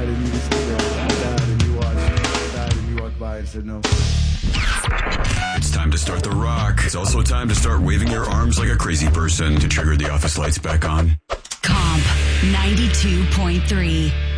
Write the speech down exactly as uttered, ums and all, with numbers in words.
died and you just said that. I died and you watched. I died and you walked by and said no. It's time to start the rock. It's also time to start waving your arms like a crazy person to trigger the office lights back on. Comp ninety-two point three.